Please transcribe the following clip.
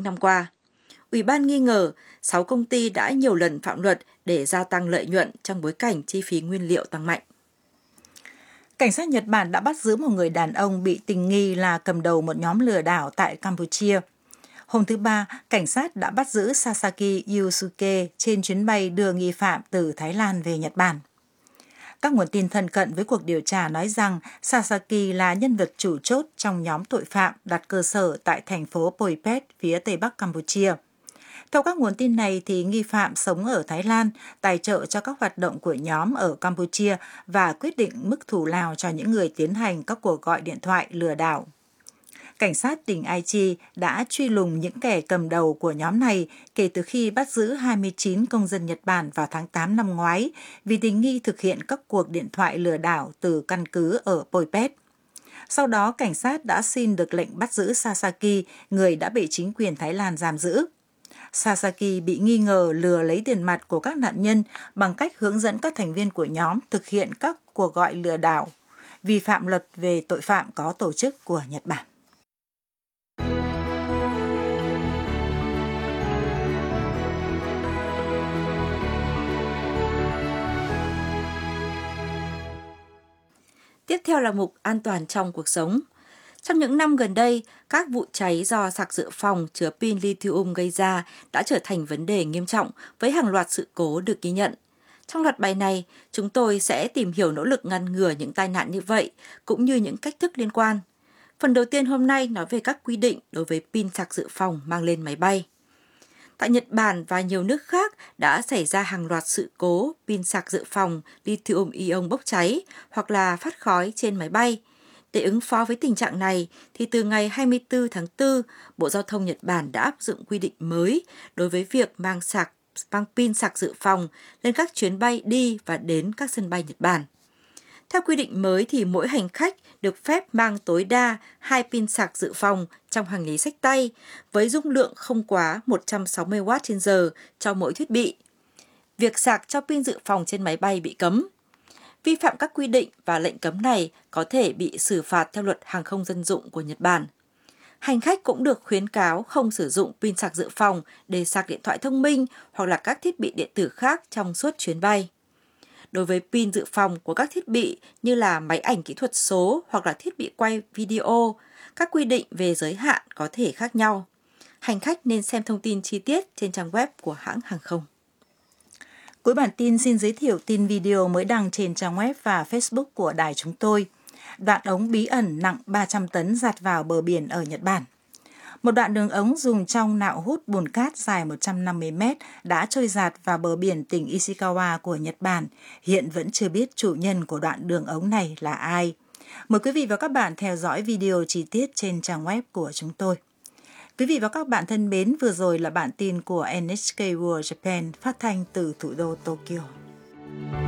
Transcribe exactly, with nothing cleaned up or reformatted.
năm qua. Ủy ban nghi ngờ sáu công ty đã nhiều lần phạm luật để gia tăng lợi nhuận trong bối cảnh chi phí nguyên liệu tăng mạnh. Cảnh sát Nhật Bản đã bắt giữ một người đàn ông bị tình nghi là cầm đầu một nhóm lừa đảo tại Campuchia. Hôm thứ Ba, cảnh sát đã bắt giữ Sasaki Yusuke trên chuyến bay đưa nghi phạm từ Thái Lan về Nhật Bản. Các nguồn tin thân cận với cuộc điều tra nói rằng Sasaki là nhân vật chủ chốt trong nhóm tội phạm đặt cơ sở tại thành phố Poipet, phía tây bắc Campuchia. Theo các nguồn tin này, thì nghi phạm sống ở Thái Lan, tài trợ cho các hoạt động của nhóm ở Campuchia và quyết định mức thù lao cho những người tiến hành các cuộc gọi điện thoại lừa đảo. Cảnh sát tỉnh Aichi đã truy lùng những kẻ cầm đầu của nhóm này kể từ khi bắt giữ hai mươi chín công dân Nhật Bản vào tháng tám năm ngoái vì tình nghi thực hiện các cuộc điện thoại lừa đảo từ căn cứ ở Poipet. Sau đó, cảnh sát đã xin được lệnh bắt giữ Sasaki, người đã bị chính quyền Thái Lan giam giữ. Sasaki bị nghi ngờ lừa lấy tiền mặt của các nạn nhân bằng cách hướng dẫn các thành viên của nhóm thực hiện các cuộc gọi lừa đảo, vi phạm luật về tội phạm có tổ chức của Nhật Bản. Tiếp theo là mục An toàn trong cuộc sống. Trong những năm gần đây, các vụ cháy do sạc dự phòng chứa pin lithium gây ra đã trở thành vấn đề nghiêm trọng với hàng loạt sự cố được ghi nhận. Trong loạt bài này, chúng tôi sẽ tìm hiểu nỗ lực ngăn ngừa những tai nạn như vậy, cũng như những cách thức liên quan. Phần đầu tiên hôm nay nói về các quy định đối với pin sạc dự phòng mang lên máy bay. Tại Nhật Bản và nhiều nước khác đã xảy ra hàng loạt sự cố pin sạc dự phòng lithium ion bốc cháy hoặc là phát khói trên máy bay. Để ứng phó với tình trạng này, thì từ ngày hai mươi tư tháng tư, Bộ Giao thông Nhật Bản đã áp dụng quy định mới đối với việc mang sạc mang pin sạc dự phòng lên các chuyến bay đi và đến các sân bay Nhật Bản. Theo quy định mới thì mỗi hành khách được phép mang tối đa hai pin sạc dự phòng trong hành lý xách tay với dung lượng không quá một trăm sáu mươi oát trên giờ cho mỗi thiết bị. Việc sạc cho pin dự phòng trên máy bay bị cấm. Vi phạm các quy định và lệnh cấm này có thể bị xử phạt theo luật hàng không dân dụng của Nhật Bản. Hành khách cũng được khuyến cáo không sử dụng pin sạc dự phòng để sạc điện thoại thông minh hoặc là các thiết bị điện tử khác trong suốt chuyến bay. Đối với pin dự phòng của các thiết bị như là máy ảnh kỹ thuật số hoặc là thiết bị quay video, các quy định về giới hạn có thể khác nhau. Hành khách nên xem thông tin chi tiết trên trang web của hãng hàng không. Cuối bản tin xin giới thiệu tin video mới đăng trên trang web và Facebook của đài chúng tôi. Đoạn ống bí ẩn nặng ba trăm tấn dạt vào bờ biển ở Nhật Bản. Một đoạn đường ống dùng trong nạo hút bùn cát dài một trăm năm mươi mét đã trôi dạt vào bờ biển tỉnh Ishikawa của Nhật Bản. Hiện vẫn chưa biết chủ nhân của đoạn đường ống này là ai. Mời quý vị và các bạn theo dõi video chi tiết trên trang web của chúng tôi. Quý vị và các bạn thân mến, vừa rồi là bản tin của en ếch kê World Japan phát thanh từ thủ đô Tokyo.